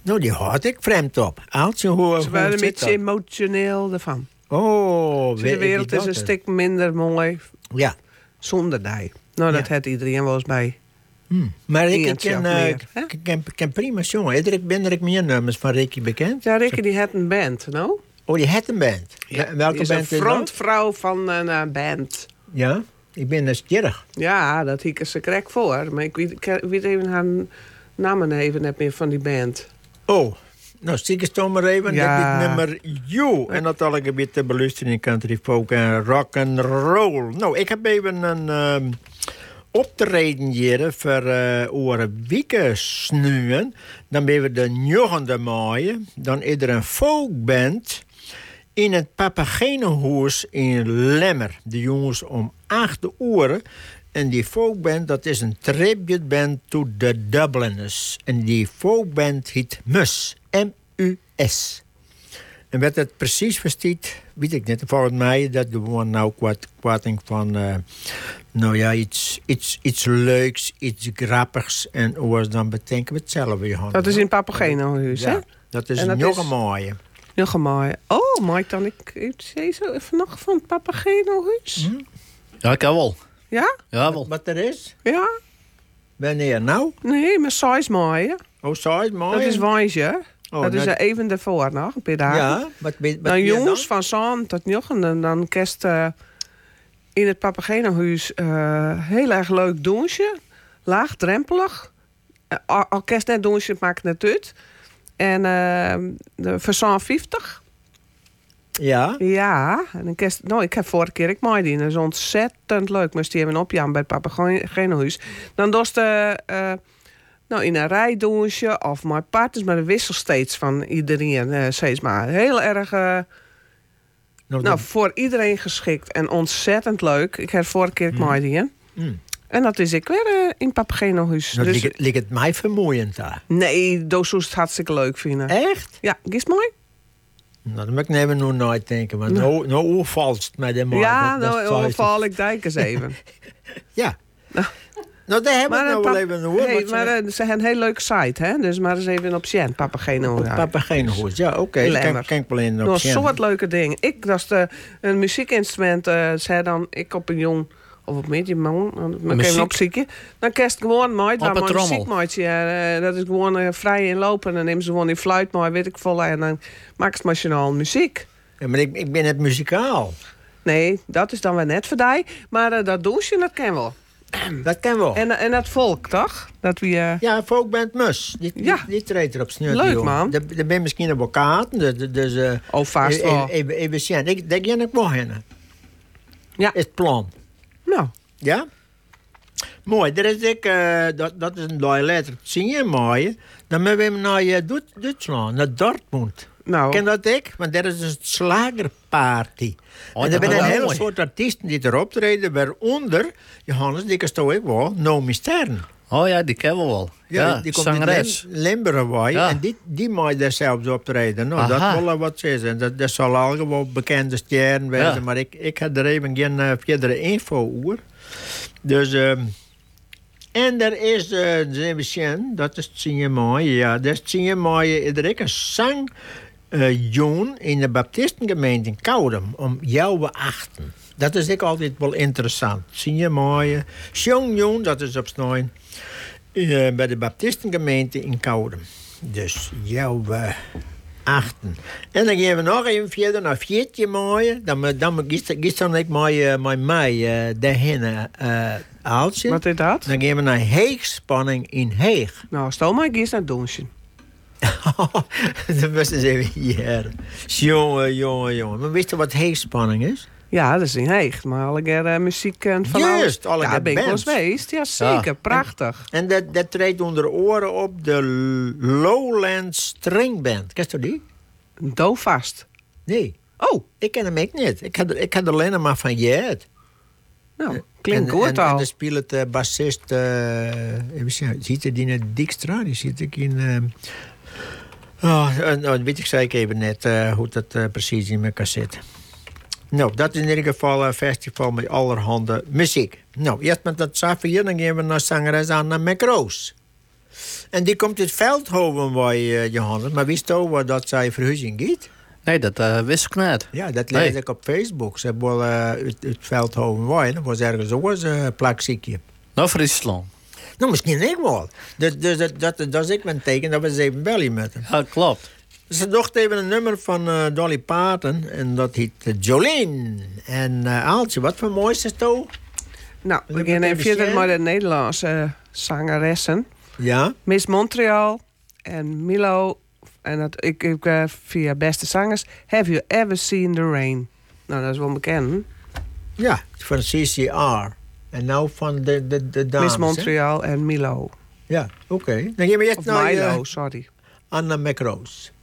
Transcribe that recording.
Nou, die had ik vreemd op. Aaltje, hoe Ze waren een zit beetje dat? emotioneel ervan. Oh, Dus de wereld is een stuk minder mooi Ja. zonder die. Nou, dat Ja. had iedereen wel eens bij. Maar ik Eentje of meer, hè? ken prima jongen. Ben ik meer nummers van Ricky bekend? Ja, Ricky die had een band, nou? Oh, die had een band. Welke Die is band een is dat? frontvrouw van een band. Ja, ik ben nieuwsgierig. Ja, dat hiek ze krek voor. Maar ik weet even haar namen even net meer van die band. Oh, nou, stiek eens toch maar even. Ja. Dat is nummer You. En dat al een beetje te beluisteren in country folk en rock and roll. Nou, ik heb even een optreden hier voor oren weken snuwen. Dan ben we de 9e mei. Dan is er een folkband in het Papagenenhuis in Lemmer. De jongens om 8 uur. En die folkband, dat is een tributeband to the Dubliners. En die folkband heet MUS. M-U-S. En wat het precies verstaat, weet ik niet. Volgens mij dat gewoon nou kwatting van... nou ja, iets leuks, iets grappigs. En oors dan bedenken we het zelf weer. Dat is in Papagenenhuis, hè? Ja, dat is En dat nog is- een mooie. Nog een mooie. Oh, mag ik dan iets even nog van het Papagenenhuis? Ja, ik kan wel. Ja? Ja, wel. Wat er is? Ja? Wanneer nou? Nee, maar zij is mooi, hè? Oh, zo is mooi. Dat is wijsje. Oh, dat is nou- even daarvoor nog, een paar dagen. Ja, wat Dan meer jongens dan? van Zaan tot Jochen. En dan kerst in het Papagenenhuis heel erg leuk douche. Laagdrempelig. Al kerst net douche, het maakt net uit. En voor Zaan 50. Ja. Ja, en dan kerst, nou, ik heb vorige keer ik mooi die. Dat is ontzettend leuk. Moest die even opjaan bij het Papagenenhuis. Dan dorst nou, in een rijdouche of mijn partners, maar de wissel steeds van iedereen. Steeds maar heel erg... Nou, voor iedereen geschikt en ontzettend leuk. Ik heb vorige keer ik mooi die. En dat is ik weer in Papagenenhuis. Nou, Dus, ligt het mij vermoeiend daar. nee, doos het hartstikke leuk vinden. Echt? Ja, is het mooi? Nou, dan moet ik nemen nu nooit denken. Want nou valt het met de man. Ja, Dat nou, overval ik dijk eens even. Ja. Nou, daar hebben we nou wel even een woord. Maar ze hebben een hele leuke site, hè? Dus maar eens even op Sjen, Papagenenhuis. Papagenenhuis, ja, oké. Lemmer. Kan ik wel in Nog op zo wat leuke dingen. Dat is een muziekinstrument. Zei dan, ik op een jong... Of op medium, maar ik even opzieken. Dan kerst gewoon nooit. Op een trommel. Muziekmaatje. Dat is gewoon vrij inlopen. En dan nemen ze gewoon die fluit maar weet ik vol. En dan maakt het machinaal muziek. Ja, maar ik ben het muzikaal. Nee, dat is dan wel net voor die. Maar dat douche, dat ken wel. Dat kan wel. En dat volk, toch? Dat we... Ja, folkband Mus. Die treedt er op snel. Leuk, man. Er ben misschien een kaarten. Dus, Oh, vast wel. Even zien. Daar ga ik wel heen. Ja. Is het plan. Nou, Ja? Mooi. Er is dat is een dag later. Zie je mooi? Dan moeten we hem naar Duitsland, naar Dortmund. nou. Ken dat ik? Want er is een slagerparty. Oh, en er dat zijn is een wel hele mooi. soort artiesten die erop treden. Waaronder, Johannes, die kan toch ook wel, Nomi Stern. Oh ja, die kennen we wel. Ja, die komt zangeres. in Limburg. Ja. En die mag daar zelfs optreden. Nou, Aha. dat wil wat zeggen. Dat zal al gewoon bekende sterren wezen. Ja. Maar ik had er even geen verdere info over. Dus... en er is, even zien, dat is het mooi. Ja, dat is het mooi. Er is een zang joen in de Baptistengemeente in Koudem om jouw achten. Dat is ook altijd wel interessant. Zie je mooi. Jong, dat is op Snoin. Bij de Baptistengemeente in Koudem. Dus jouw achten. En dan gaan we nog even verder naar 14 mooi. Dan gisteren ik met mij daarheen Aaltje. Wat is dat? Dan gaan we naar Heegspanning in Heeg. Nou, stel maar eens naar douche. Dat was eens even hier. Jongen. Maar wist je wat Heegspanning is? Ja, dat is in Heeg. Maar alle keer muziek en van Juist, alles. alle Ja, keer ben ik wel eens bands. geweest. Ja, zeker. Ja. Prachtig. En dat treedt onder oren op de Lowland String Band. Ken je die? Doofvast. Nee, Oh, ik ken hem ook niet. Ik had er alleen maar van gehoord. nou, klinkt goed en al. dan speelt de bassist... even zien, ziet er die in Dijkstra? Die zit ik in... nou, weet ik zeker even net hoe dat precies in elkaar zit. Nou, dat is in ieder geval een festival met allerhande muziek. Nou, eerst met dat Safir, dan gaan we naar zangeres Anna McRose. En die komt uit Veldhoven bij Johannes. Maar wist je ook dat zij verhuizing gaat? Nee, dat wist ik niet. Ja, dat lees ik op Facebook. Ze hebben wel uit Veldhoven bij. Dat was ergens ook eens een plakziekje. Nou, Friesland. Nou, misschien ik wel. Dus dat is ik mijn teken dat we eens even bellen met hem. Ja, klopt. Ze dacht even een nummer van Dolly Parton. En dat heet Jolene. En Aaltje, wat voor moois is het toch? Nou, we gaan even verder met de Nederlandse zangeressen. Ja? Miss Montreal en Milo. En dat, ik via Beste Zangers. Have you ever seen the rain? Nou, dat is wel bekend. Ja, van CCR. En nou van de dames. Miss Montreal en Milo. Ja, oké. Dan gaan we Of eerst naar Milo, sorry. Anna McRose.